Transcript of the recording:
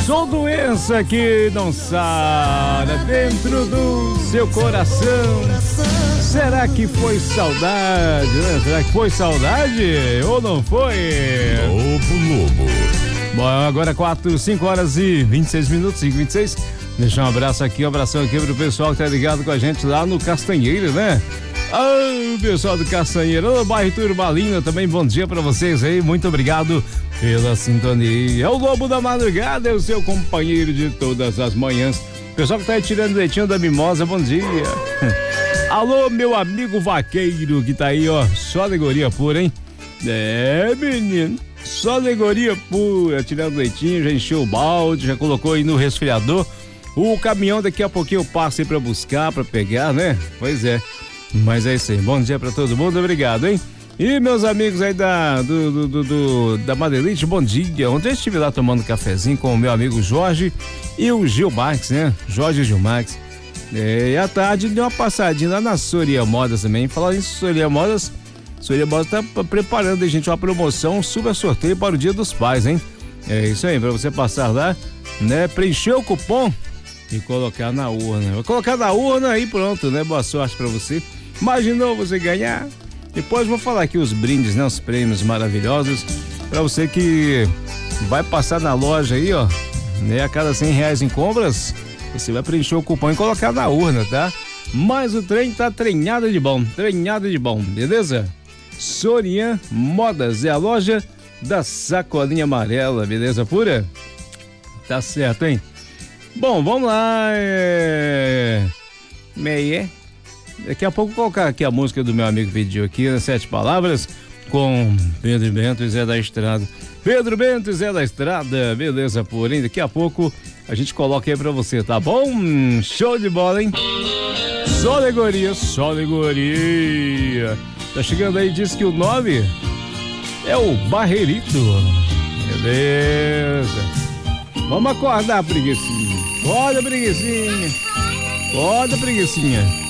Sou doença que não sara dentro do seu coração. Será que foi saudade, né? Será que foi saudade ou não foi? Lobo. Bom, agora 5 horas e 26 minutos, 5h26. Deixa um abraço aqui, um abração aqui pro pessoal que tá ligado com a gente lá no Castanheiro, né? Ah, o pessoal do Castanheiro, no bairro Turmalina também, bom dia pra vocês aí, muito obrigado pela sintonia. É o Lobo da Madrugada, é o seu companheiro de todas as manhãs. Pessoal que tá aí tirando leitinho da mimosa, bom dia. Alô, meu amigo vaqueiro que tá aí, ó, só alegoria pura, hein? É, menino, só alegoria pura, tirando leitinho, já encheu o balde, já colocou aí no resfriador. O caminhão daqui a pouquinho passa aí pra buscar, pra pegar, né? Pois é. Mas é isso aí. Bom dia pra todo mundo, obrigado, hein? E meus amigos aí da Madelite, bom dia. Ontem eu estive lá tomando cafezinho com o meu amigo Jorge e o Gil Marques, né? Jorge e Gil Marques. E à tarde deu uma passadinha lá na Soria Modas também. Falando em Soria Modas tá preparando, gente, uma promoção, um super sorteio para o Dia dos Pais, hein? É isso aí, pra você passar lá, né? Preencher o cupom e colocar na urna. Vou colocar na urna e pronto, né? Boa sorte pra você. Imaginou você ganhar? Depois vou falar aqui os brindes, né? Os prêmios maravilhosos pra você que vai passar na loja aí, ó, né? A cada R$100 em compras, você vai preencher o cupom e colocar na urna, tá? Mas o trem tá treinado de bom, beleza? Soria Modas é a loja da sacolinha amarela, beleza pura? Tá certo, hein? Bom, vamos lá, meia. Daqui a pouco vou colocar aqui a música do meu amigo pediu aqui, nas 7 palavras, com Pedro Bento e Zé da Estrada. Pedro Bento e Zé da Estrada, beleza, porém, daqui a pouco a gente coloca aí pra você, tá bom? Show de bola, hein? Só alegoria. Tá chegando aí, diz que o 9 é o Barreirito. Beleza. Vamos acordar, preguicinha. Acorda, preguicinha.